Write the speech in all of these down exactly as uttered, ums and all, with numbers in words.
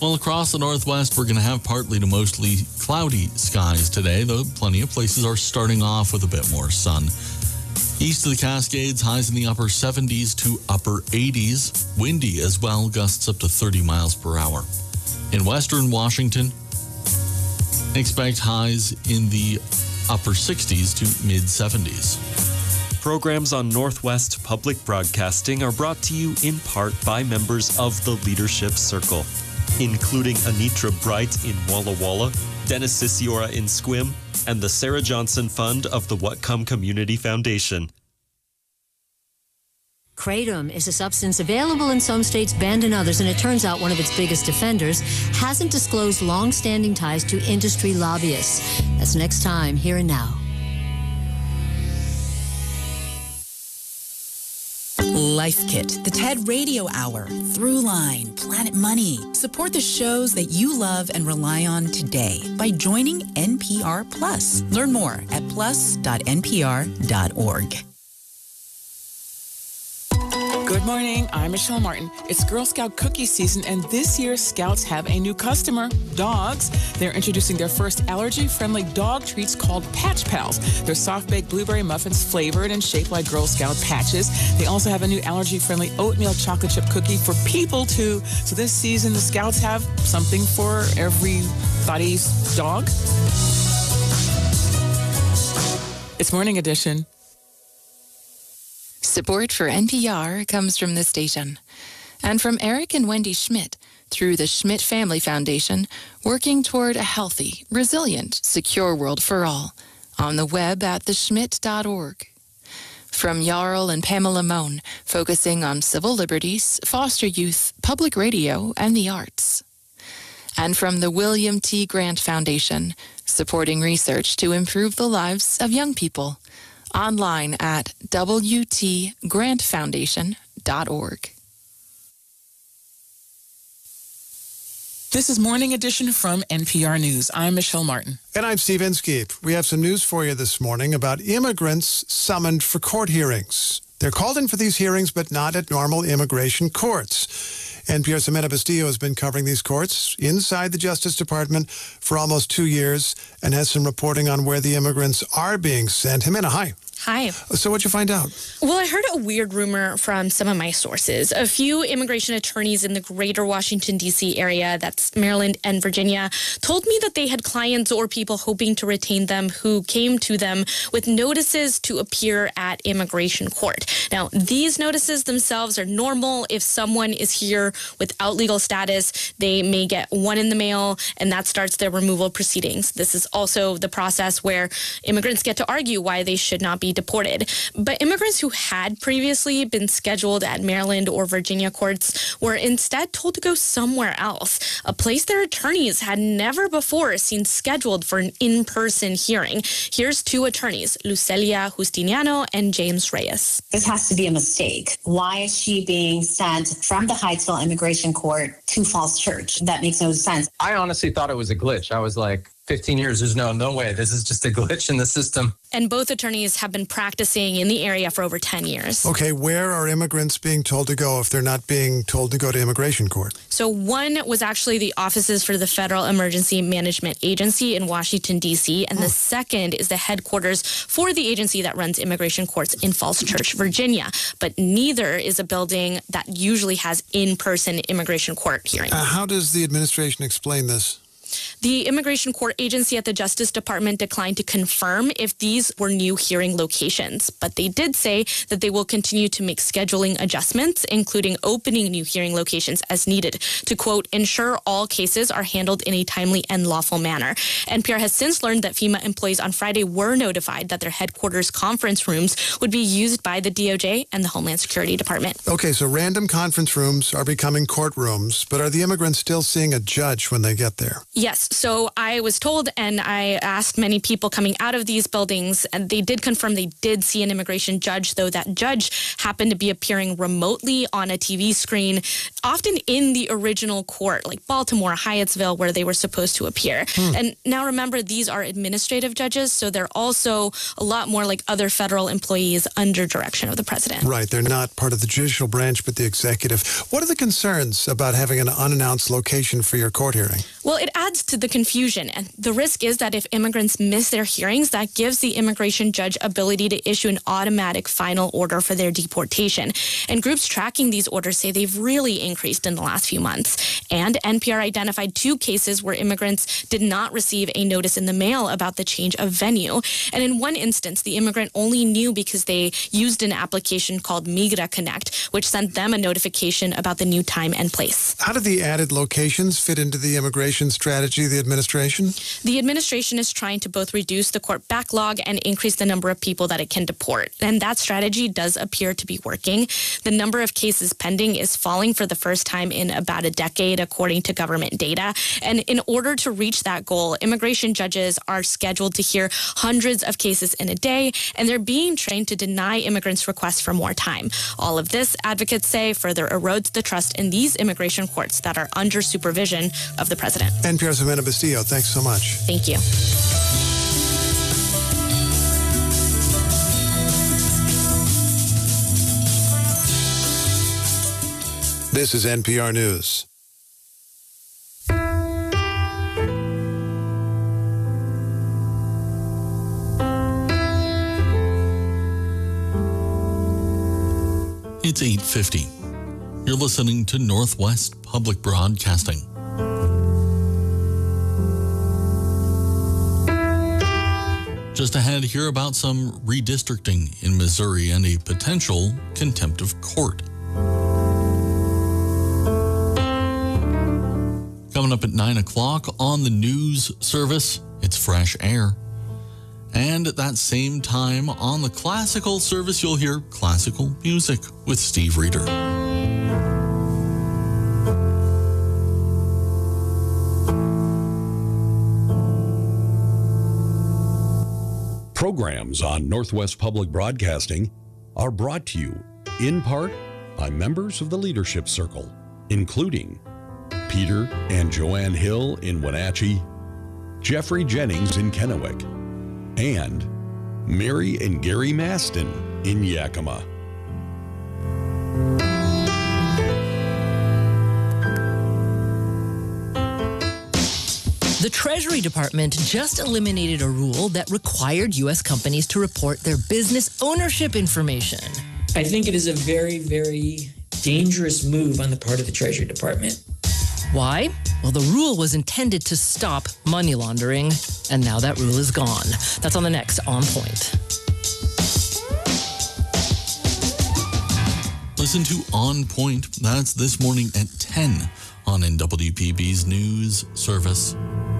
Well, across the Northwest, we're going to have partly to mostly cloudy skies today, though plenty of places are starting off with a bit more sun. East of the Cascades, highs in the upper seventies to upper eighties. Windy as well, gusts up to thirty miles per hour. In western Washington, expect highs in the upper sixties to mid seventies. Programs on Northwest Public Broadcasting are brought to you in part by members of the Leadership Circle, including Anitra Bright in Walla Walla, Dennis Sisiora in Sequim, and the Sarah Johnson Fund of the Whatcom Community Foundation. Kratom is a substance available in some states, banned in others, and it turns out one of its biggest offenders hasn't disclosed long-standing ties to industry lobbyists. That's next time, Here and Now. Life Kit, the TED Radio Hour, Throughline, Planet Money. Support the shows that you love and rely on today by joining N P R Plus. Learn more at plus dot n p r dot org. Good morning, I'm Michelle Martin. It's Girl Scout cookie season, and this year Scouts have a new customer, dogs. They're introducing their first allergy-friendly dog treats called Patch Pals. They're soft-baked blueberry muffins flavored and shaped like Girl Scout patches. They also have a new allergy-friendly oatmeal chocolate chip cookie for people, too. So this season, the Scouts have something for everybody's dog. It's Morning Edition. Support for N P R comes from this station and from Eric and Wendy Schmidt through the Schmidt Family Foundation, working toward a healthy, resilient, secure world for all on the web at the schmidt dot org. From Jarl and Pamela Mohn, focusing on civil liberties, foster youth, public radio, and the arts. And from the William T. Grant Foundation, supporting research to improve the lives of young people. Online at w t grant foundation dot org. This is Morning Edition from N P R News. I'm Michelle Martin. And I'm Steve Inskeep. We have some news for you this morning about immigrants summoned for court hearings. They're called in for these hearings, but not at normal immigration courts. N P R's Ximena Bustillo has been covering these courts inside the Justice Department for almost two years and has some reporting on where the immigrants are being sent. Ximena, hi. Hi. So what'd you find out? Well, I heard a weird rumor from some of my sources. A few immigration attorneys in the greater Washington, D C area, that's Maryland and Virginia, told me that they had clients or people hoping to retain them who came to them with notices to appear at immigration court. Now, these notices themselves are normal. If someone is here without legal status, they may get one in the mail, and that starts their removal proceedings. This is also the process where immigrants get to argue why they should not be deported. But immigrants who had previously been scheduled at Maryland or Virginia courts were instead told to go somewhere else, a place their attorneys had never before seen scheduled for an in-person hearing. Here's two attorneys, Lucelia Justiniano and James Reyes. This has to be a mistake. Why is she being sent from the Hyattsville Immigration Court to Falls Church? That makes no sense. I honestly thought it was a glitch. I was like, fifteen years, there's no, no way. This is just a glitch in the system. And both attorneys have been practicing in the area for over ten years. Okay, where are immigrants being told to go if they're not being told to go to immigration court? So one was actually the offices for the Federal Emergency Management Agency in Washington, D C, and oh. the second is the headquarters for the agency that runs immigration courts in Falls Church, Virginia. But neither is a building that usually has in-person immigration court hearings. Uh, how does the administration explain this? The Immigration Court Agency at the Justice Department declined to confirm if these were new hearing locations, but they did say that they will continue to make scheduling adjustments, including opening new hearing locations as needed to, quote, ensure all cases are handled in a timely and lawful manner. N P R has since learned that FEMA employees on Friday were notified that their headquarters conference rooms would be used by the D O J and the Homeland Security Department. Okay, so random conference rooms are becoming courtrooms, but are the immigrants still seeing a judge when they get there? Yes. So I was told, and I asked many people coming out of these buildings, and they did confirm they did see an immigration judge, though that judge happened to be appearing remotely on a T V screen, often in the original court, like Baltimore, Hyattsville, where they were supposed to appear. Hmm. And now remember, these are administrative judges, so they're also a lot more like other federal employees under direction of the president. Right. They're not part of the judicial branch, but the executive. What are the concerns about having an unannounced location for your court hearing? Well, it adds to the confusion. And the risk is that if immigrants miss their hearings, that gives the immigration judge ability to issue an automatic final order for their deportation. And groups tracking these orders say they've really increased in the last few months. And N P R identified two cases where immigrants did not receive a notice in the mail about the change of venue. And in one instance, the immigrant only knew because they used an application called Migra Connect, which sent them a notification about the new time and place. How do the added locations fit into the immigration strategy of the administration? The administration is trying to both reduce the court backlog and increase the number of people that it can deport. And that strategy does appear to be working. The number of cases pending is falling for the first time in about a decade, according to government data. And in order to reach that goal, immigration judges are scheduled to hear hundreds of cases in a day, and they're being trained to deny immigrants' requests for more time. All of this, advocates say, further erodes the trust in these immigration courts that are under supervision of the president. N P R's Amanda Bastillo, thanks so much. Thank you. This is N P R News. It's eight fifty. You're listening to Northwest Public Broadcasting. Just ahead, hear about some redistricting in Missouri and a potential contempt of court. Coming up at nine o'clock on the news service, it's Fresh Air. And at that same time on the classical service, you'll hear classical music with Steve Reeder. Programs on Northwest Public Broadcasting are brought to you in part by members of the Leadership Circle, including Peter and Joanne Hill in Wenatchee, Jeffrey Jennings in Kennewick, and Mary and Gary Maston in Yakima. The Treasury Department just eliminated a rule that required U S companies to report their business ownership information. I think it is a very, very dangerous move on the part of the Treasury Department. Why? Well, the rule was intended to stop money laundering, and now that rule is gone. That's on the next On Point. Listen to On Point. That's this morning at ten on N W P B's news service.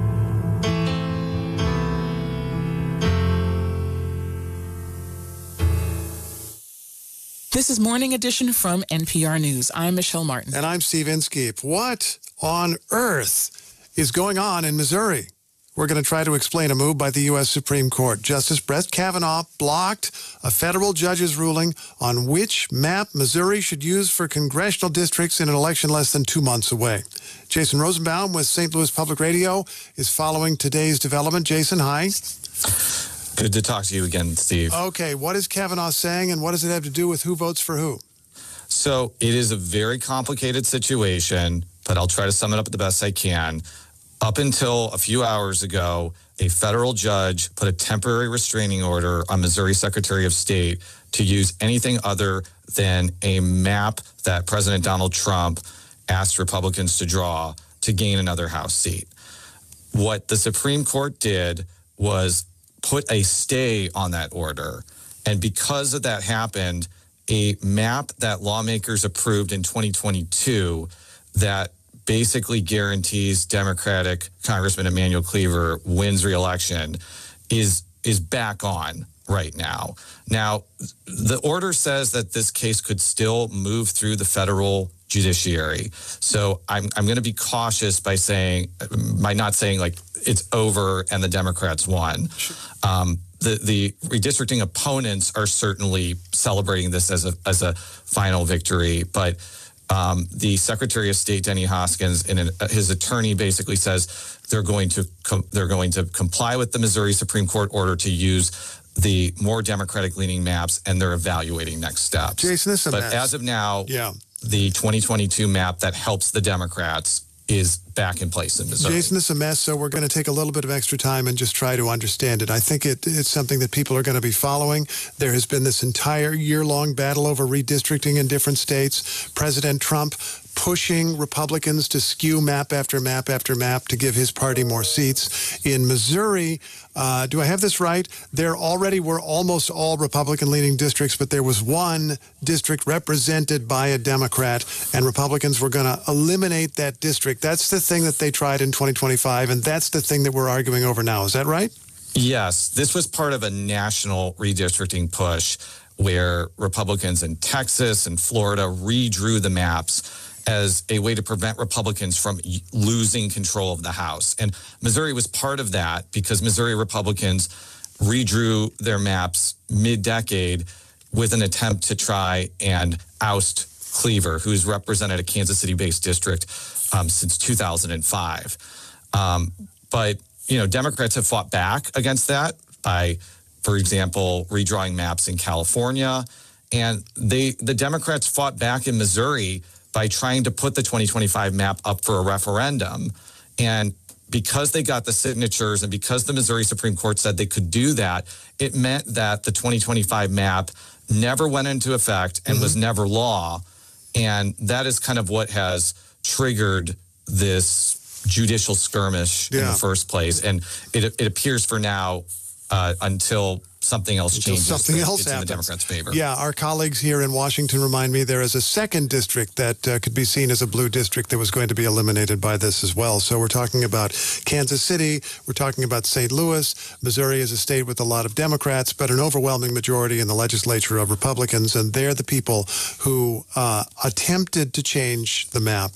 This is Morning Edition from N P R News. I'm Michelle Martin. And I'm Steve Inskeep. What on earth is going on in Missouri? We're going to try to explain a move by the U S Supreme Court. Justice Brett Kavanaugh blocked a federal judge's ruling on which map Missouri should use for congressional districts in an election less than two months away. Jason Rosenbaum with Saint Louis Public Radio is following today's development. Jason, hi. Good to talk to you again, Steve. Okay, what is Kavanaugh saying, and what does it have to do with who votes for who? So it is a very complicated situation, but I'll try to sum it up the best I can. Up until a few hours ago, a federal judge put a temporary restraining order on Missouri Secretary of State to use anything other than a map that President Donald Trump asked Republicans to draw to gain another House seat. What the Supreme Court did was put a stay on that order. And because of that happened, a map that lawmakers approved in twenty twenty-two that basically guarantees Democratic Congressman Emanuel Cleaver wins re-election is is back on right now. Now, the order says that this case could still move through the federal judiciary. So I'm I'm going to be cautious by saying, by not saying like it's over and the Democrats won. Um, the the redistricting opponents are certainly celebrating this as a as a final victory, but um, the Secretary of State Denny Hoskins and his attorney basically says they're going to com- they're going to comply with the Missouri Supreme Court order to use the more Democratic-leaning maps, and they're evaluating next steps. Jason, this is a but mess. as of now, yeah. the twenty twenty-two map that helps the Democrats is back in place in Missouri. Jason, this is a mess, so we're going to take a little bit of extra time and just try to understand it. I think it, it's something that people are going to be following. There has been this entire year-long battle over redistricting in different states. President Trump pushing Republicans to skew map after map after map to give his party more seats. In Missouri, uh, do I have this right? There already were almost all Republican-leaning districts, but there was one district represented by a Democrat, and Republicans were going to eliminate that district. That's the thing that they tried in twenty twenty-five, and that's the thing that we're arguing over now. Is that right? Yes. This was part of a national redistricting push where Republicans in Texas and Florida redrew the maps as a way to prevent Republicans from losing control of the House. And Missouri was part of that because Missouri Republicans redrew their maps mid-decade with an attempt to try and oust Cleaver, who's represented a Kansas City-based district um, since two thousand five. Um, but, you know, Democrats have fought back against that by, for example, redrawing maps in California. And they the Democrats fought back in Missouri by trying to put the twenty twenty-five map up for a referendum. And because they got the signatures and because the Missouri Supreme Court said they could do that, it meant that the twenty twenty-five map never went into effect and mm-hmm. was never law. And that is kind of what has triggered this judicial skirmish yeah. in the first place. And it, it appears for now uh, until something else Until changes. Something else it's happens. in the Democrats' favor. Yeah, our colleagues here in Washington remind me there is a second district that uh, could be seen as a blue district that was going to be eliminated by this as well. So we're talking about Kansas City, we're talking about Saint Louis. Missouri is a state with a lot of Democrats, but an overwhelming majority in the legislature of Republicans, and they're the people who uh, attempted to change the map.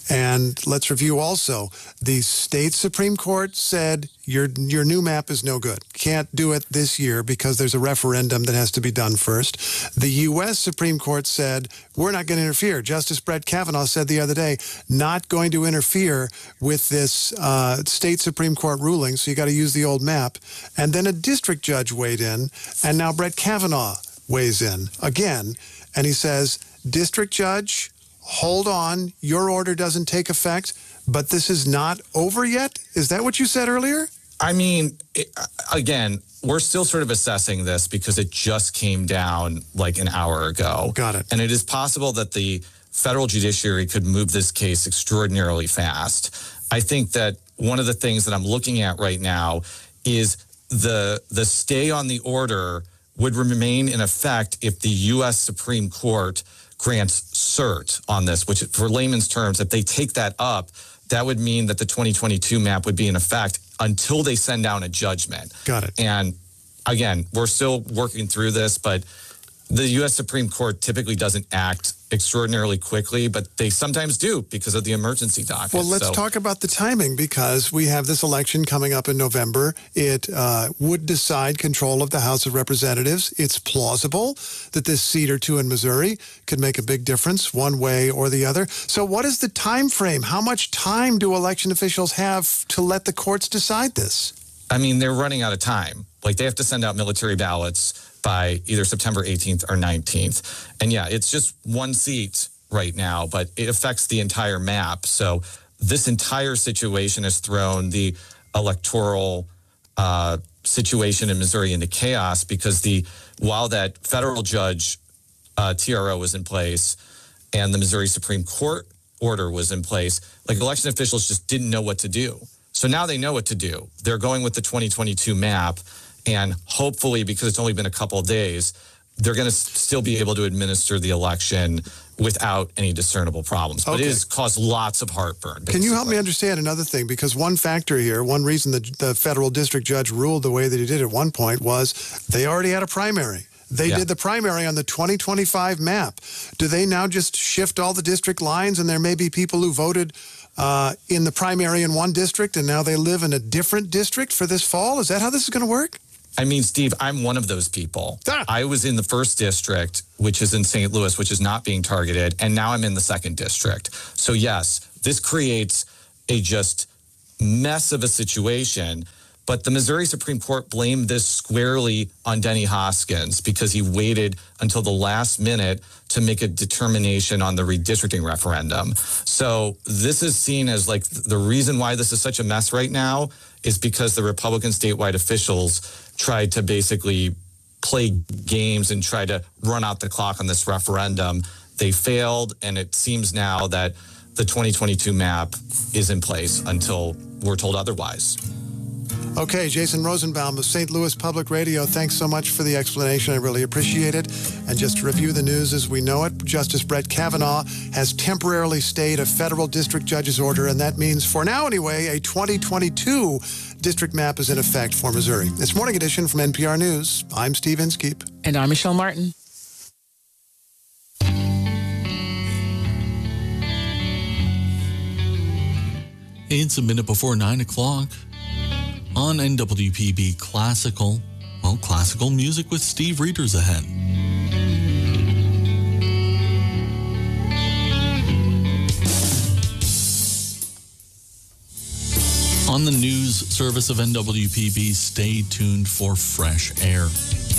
And let's review also, the state Supreme Court said your your new map is no good. Can't do it this year because there's a referendum that has to be done first. The U S Supreme Court said, we're not going to interfere. Justice Brett Kavanaugh said the other day, not going to interfere with this uh, state Supreme Court ruling, so you got to use the old map. And then a district judge weighed in, and now Brett Kavanaugh weighs in again, and he says, district judge, hold on, your order doesn't take effect, but this is not over yet? Is that what you said earlier? I mean, it, again, we're still sort of assessing this because it just came down like an hour ago. Got it. And it is possible that the federal judiciary could move this case extraordinarily fast. I think that one of the things that I'm looking at right now is the the stay on the order would remain in effect if the U S Supreme Court grants cert on this, which for layman's terms, if they take that up, that would mean that the twenty twenty-two map would be in effect until they send down a judgment. Got it. And again, we're still working through this, but the U S Supreme Court typically doesn't act extraordinarily quickly, but they sometimes do because of the emergency docket. Well, let's so, talk about the timing because we have this election coming up in November. It uh, would decide control of the House of Representatives. It's plausible that this seat or two in Missouri could make a big difference one way or the other. So what is the time frame? How much time do election officials have to let the courts decide this? I mean, they're running out of time. Like, they have to send out military ballots by either September eighteenth or nineteenth. And yeah, it's just one seat right now, but it affects the entire map. So this entire situation has thrown the electoral uh, situation in Missouri into chaos because the while that federal judge uh, T R O was in place and the Missouri Supreme Court order was in place, like election officials just didn't know what to do. So now they know what to do. They're going with the twenty twenty-two map. And hopefully, because it's only been a couple of days, they're going to still be able to administer the election without any discernible problems. But okay. It has caused lots of heartburn. Basically. Can you help me understand another thing? Because one factor here, one reason that the federal district judge ruled the way that he did at one point was they already had a primary. They Yeah. did the primary on the twenty twenty-five map. Do they now just shift all the district lines, and there may be people who voted uh, in the primary in one district, and now they live in a different district for this fall? Is that how this is going to work? I mean, Steve, I'm one of those people. Ah. I was in the first district, which is in Saint Louis, which is not being targeted, and now I'm in the second district. So yes, this creates a just mess of a situation. But the Missouri Supreme Court blamed this squarely on Denny Hoskins because he waited until the last minute to make a determination on the redistricting referendum. So this is seen as like the reason why this is such a mess right now is because the Republican statewide officials tried to basically play games and try to run out the clock on this referendum. They failed, and it seems now that the twenty twenty-two map is in place until we're told otherwise. Okay, Jason Rosenbaum of Saint Louis Public Radio, thanks so much for the explanation. I really appreciate it. And just to review the news as we know it, Justice Brett Kavanaugh has temporarily stayed a federal district judge's order, and that means, for now anyway, a twenty twenty-two district map is in effect for Missouri. It's Morning Edition from N P R News. I'm Steve Inskeep. And I'm Michelle Martin. It's a minute before nine o'clock on N W P B Classical. Well, classical music with Steve Reeders ahead. On the news service of N W P B, stay tuned for fresh air.